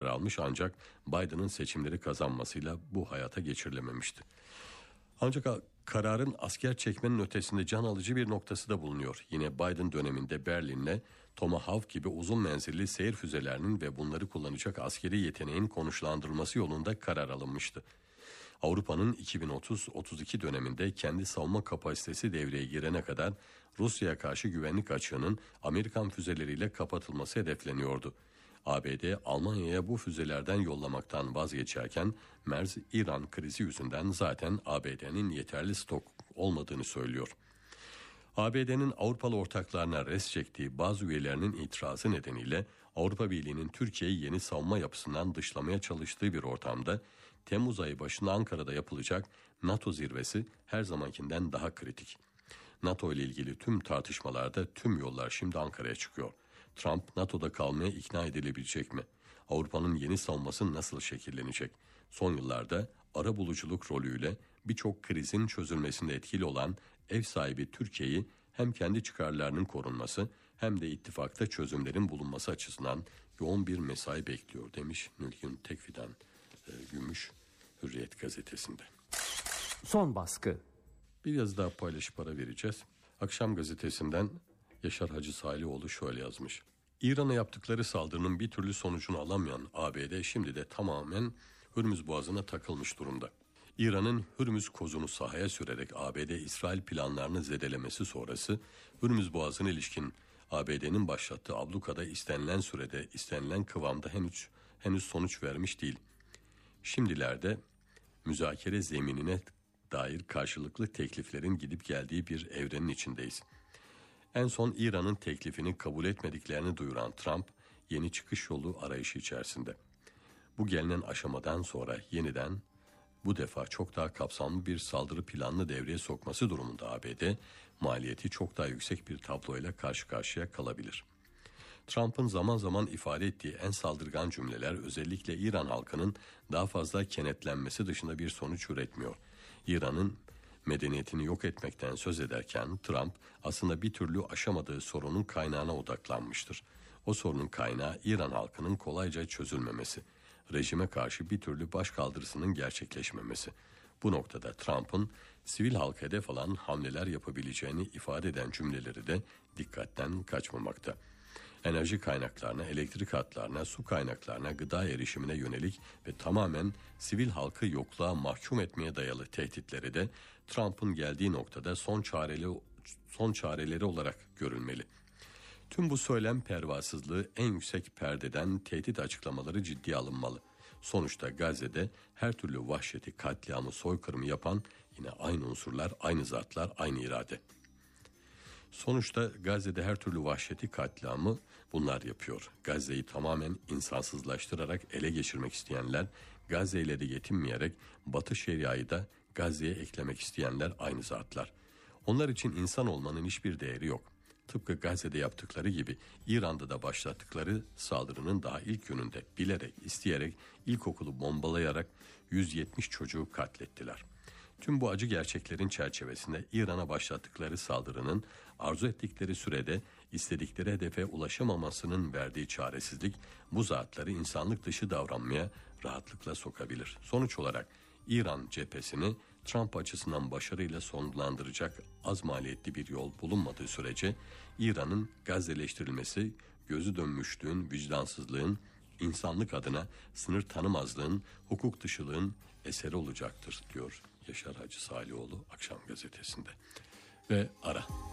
almış ancak Biden'ın seçimleri kazanmasıyla bu hayata geçirilememişti. Ancak kararın asker çekmenin ötesinde can alıcı bir noktası da bulunuyor. Yine Biden döneminde Berlin'le Tomahawk gibi uzun menzilli seyir füzelerinin ve bunları kullanacak askeri yeteneğin konuşlandırılması yolunda karar alınmıştı. Avrupa'nın 2030-32 döneminde kendi savunma kapasitesi devreye girene kadar Rusya'ya karşı güvenlik açığının Amerikan füzeleriyle kapatılması hedefleniyordu. ABD Almanya'ya bu füzelerden yollamaktan vazgeçerken Merz-İran krizi yüzünden zaten ABD'nin yeterli stok olmadığını söylüyor. ABD'nin Avrupalı ortaklarına res çektiği bazı üyelerinin itirazı nedeniyle Avrupa Birliği'nin Türkiye'yi yeni savunma yapısından dışlamaya çalıştığı bir ortamda Temmuz ayı başında Ankara'da yapılacak NATO zirvesi her zamankinden daha kritik. NATO ile ilgili tüm tartışmalarda tüm yollar şimdi Ankara'ya çıkıyor. Trump NATO'da kalmaya ikna edilebilecek mi? Avrupa'nın yeni savunması nasıl şekillenecek? Son yıllarda arabuluculuk rolüyle birçok krizin çözülmesinde etkili olan ev sahibi Türkiye'yi hem kendi çıkarlarının korunması hem de ittifakta çözümlerin bulunması açısından yoğun bir mesai bekliyor demiş Nilgün Tekfidan Gümüş Hürriyet gazetesinde. Son baskı. Bir yazı daha paylaşıp ara vereceğiz. Akşam gazetesinden Yaşar Hacı Salioğlu şöyle yazmış. İran'a yaptıkları saldırının bir türlü sonucunu alamayan ABD şimdi de tamamen Hürmüz Boğazı'na takılmış durumda. İran'ın Hürmüz kozunu sahaya sürerek ABD-İsrail planlarını zedelemesi sonrası Hürmüz Boğazı'na ilişkin ABD'nin başlattığı ablukada istenilen sürede, istenilen kıvamda henüz sonuç vermiş değil. Şimdilerde müzakere zeminine dair karşılıklı tekliflerin gidip geldiği bir evrenin içindeyiz. En son İran'ın teklifini kabul etmediklerini duyuran Trump yeni çıkış yolu arayışı içerisinde. Bu gelinen aşamadan sonra yeniden bu defa çok daha kapsamlı bir saldırı planını devreye sokması durumunda ABD maliyeti çok daha yüksek bir tabloyla karşı karşıya kalabilir. Trump'ın zaman zaman ifade ettiği en saldırgan cümleler özellikle İran halkının daha fazla kenetlenmesi dışında bir sonuç üretmiyor. İran'ın medeniyetini yok etmekten söz ederken Trump aslında bir türlü aşamadığı sorunun kaynağına odaklanmıştır. O sorunun kaynağı İran halkının kolayca çözülmemesi, rejime karşı bir türlü başkaldırısının gerçekleşmemesi. Bu noktada Trump'ın sivil halka hedef alan hamleler yapabileceğini ifade eden cümleleri de dikkatten kaçmamakta. Enerji kaynaklarına, elektrik hatlarına, su kaynaklarına, gıda erişimine yönelik ve tamamen sivil halkı yokluğa mahkum etmeye dayalı tehditleri de Trump'ın geldiği noktada son çareleri olarak görülmeli. Tüm bu söylem pervasızlığı en yüksek perdeden tehdit açıklamaları ciddiye alınmalı. Sonuçta Gazze'de her türlü vahşeti, katliamı, soykırımı yapan yine aynı unsurlar, aynı zatlar, aynı irade. Sonuçta Gazze'de her türlü vahşeti, katliamı bunlar yapıyor. Gazze'yi tamamen insansızlaştırarak ele geçirmek isteyenler, Gazze ile de yetinmeyerek Batı Şeria'yı da Gazze'ye eklemek isteyenler aynı zatlar. Onlar için insan olmanın hiçbir değeri yok. Tıpkı Gazze'de yaptıkları gibi İran'da da başlattıkları saldırının daha ilk gününde bilerek, isteyerek ilkokulu bombalayarak 170 çocuğu katlettiler. Tüm bu acı gerçeklerin çerçevesinde İran'a başlattıkları saldırının arzu ettikleri sürede istedikleri hedefe ulaşamamasının verdiği çaresizlik bu zatları insanlık dışı davranmaya rahatlıkla sokabilir. Sonuç olarak İran cephesini Trump açısından başarıyla sonlandıracak az maliyetli bir yol bulunmadığı sürece İran'ın Gazze'leştirilmesi gözü dönmüşlüğün, vicdansızlığın, insanlık adına sınır tanımazlığın, hukuk dışılığın eseri olacaktır diyor Yaşar Hacı Salioğlu Akşam Gazetesi'nde. Ve ara.